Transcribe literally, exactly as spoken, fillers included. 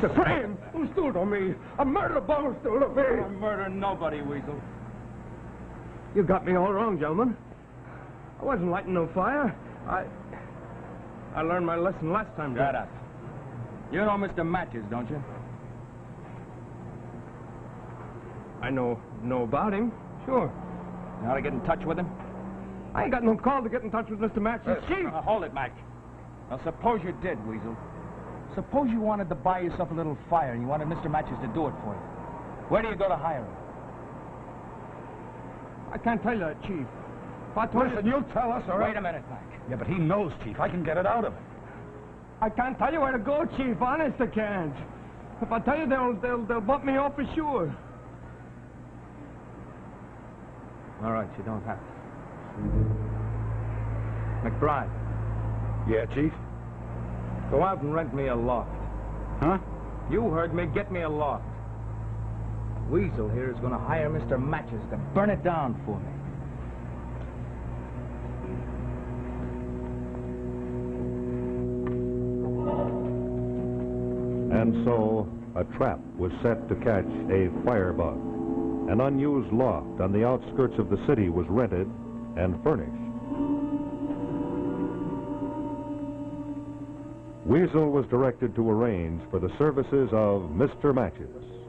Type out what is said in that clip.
The same! Who stole on me? A murder bone stole on me! I'll murder nobody, Weasel. You got me all wrong, gentlemen. I wasn't lighting no fire. I... I learned my lesson last time. Shut up. You know Mister Matches, don't you? I know know about him, sure. You know how to get in touch with him? I ain't got no call to get in touch with Mister Matches. Uh, Chief! uh, hold it, Mac. Now, suppose you did, Weasel. Suppose you wanted to buy yourself a little fire and you wanted Mister Matches to do it for you. Where do you go to hire him? I can't tell you that, Chief. If I told Listen, you... you tell us, or Wait a minute, Mac. Yeah, but he knows, Chief. I can get it out of him. I can't tell you where to go, Chief. Honest, I can't. If I tell you, they'll, they'll, they'll bump me off for sure. All right, you don't have to. McBride, Yeah, Chief? go out and rent me a loft. Huh? You heard me. Get me a loft. Weasel here is going to hire Mister Matches to burn it down for me. And so, a trap was set to catch a firebug. An unused loft on the outskirts of the city was rented and furnished. Weasel was directed to arrange for the services of Mister Matches.